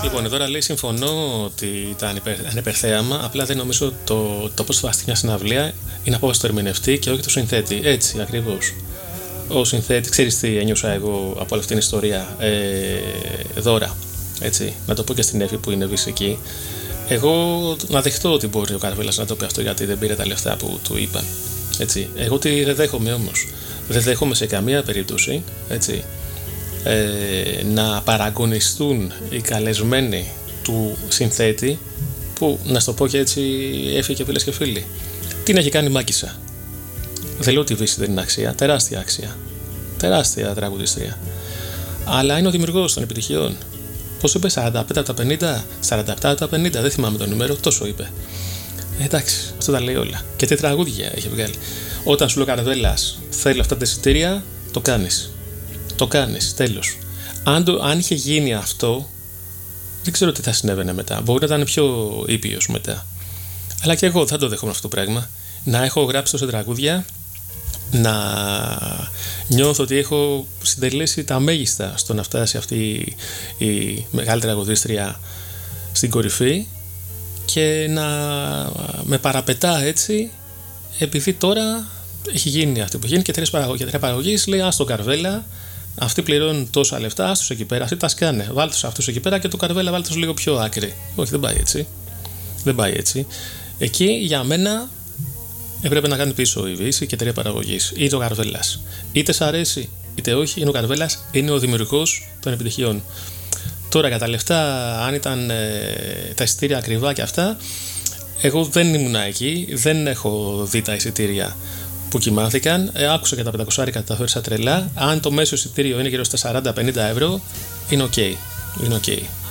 Λοιπόν, εδώ λέει συμφωνώ ότι ήταν ανεπερθέαμα. Απλά δεν νομίζω το πώς θα μια συναυλία είναι απόφαση του ερμηνευτή και όχι του συνθέτη. Έτσι ακριβώς. Ο συνθέτης, ξέρεις τι ένιωσα εγώ από όλη αυτή την ιστορία, δώρα. Έτσι. Να το πω και στην Εύη που είναι εκεί. Εγώ να δεχτώ ότι μπορεί ο Καρβέλας να το πει αυτό γιατί δεν πήρε τα λεφτά που του είπαν. Έτσι. Εγώ τι δεν δέχομαι όμως. Δεν δέχομαι σε καμία περίπτωση, έτσι, να παραγωνιστούν οι καλεσμένοι του συνθέτη που, να στο πω και έτσι, έφυγε φίλες και φίλοι. Τι να έχει κάνει η Μάκισσα. Δεν λέω ότι η Βύση δεν είναι αξία, τεράστια αξία. Τεράστια τραγουδίστρια. Αλλά είναι ο δημιουργός των επιτυχιών. Πόσο είπε, 45 από τα 50, 47 από τα 50, δεν θυμάμαι το νούμερο, τόσο είπε. Εντάξει, αυτό τα λέει όλα. Και τι τραγούδια έχει βγάλει. Όταν σου λέει ο Καρβέλας, θέλω αυτά τα εισιτήρια, το κάνεις. Το κάνεις, τέλος. Αν είχε γίνει αυτό, δεν ξέρω τι θα συνέβαινε μετά. Μπορεί να ήταν πιο ήπιος μετά. Αλλά και εγώ θα το δέχομαι αυτό το πράγμα. Να έχω γράψει τόσα τραγούδια, να νιώθω ότι έχω συντελέσει τα μέγιστα στο να φτάσει αυτή η μεγάλη τραγουδίστρια στην κορυφή και να με παραπετά έτσι, επειδή τώρα έχει γίνει αυτή που γίνει και εταιρεία παραγωγής λέει ας τον Καρβέλα, αυτοί πληρώνουν τόσα λεφτά, άστος εκεί πέρα, αυτοί τα σκάνε, βάλτε τους αυτούς εκεί πέρα και το Καρβέλα βάλτε τους λίγο πιο άκρη. Όχι, δεν πάει έτσι. Δεν πάει έτσι. Εκεί για μένα έπρεπε να κάνει πίσω η Βύση και η εταιρεία παραγωγής ή το Καρβέλας. Είτε σ' αρέσει είτε όχι, είναι ο Καρβέλας, είναι ο δημιουργός των επιτυχιών. Τώρα για τα λεφτά, αν ήταν τα εισιτήρια ακριβά και αυτά, εγώ δεν ήμουνα εκεί, δεν έχω δει τα εισιτήρια που κοιμάθηκαν. Άκουσα και τα 500 τα θεώρησα τρελά. Αν το μέσο εισιτήριο είναι γύρω στα 40-50 ευρώ, είναι ok. Είναι ok.